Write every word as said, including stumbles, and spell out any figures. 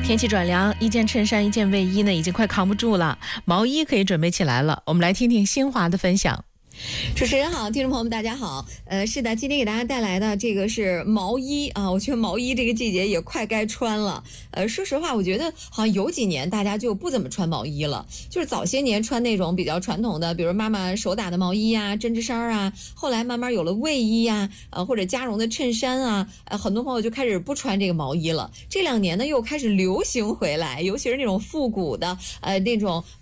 天气转凉，一件衬衫一件卫衣呢已经快扛不住了，毛衣可以准备起来了。我们来听听新华的分享。 主持人好，听众朋友们大家好。呃，是的，今天给大家带来的这个是毛衣啊，我觉得毛衣这个季节也快该穿了。呃，说实话，我觉得好像有几年大家就不怎么穿毛衣了，就是早些年穿那种比较传统的，比如妈妈手打的毛衣呀、针织衫啊，后来慢慢有了卫衣呀，呃或者加绒的衬衫啊，呃很多朋友就开始不穿这个毛衣了。这两年呢又开始流行回来，尤其是那种复古的呃那种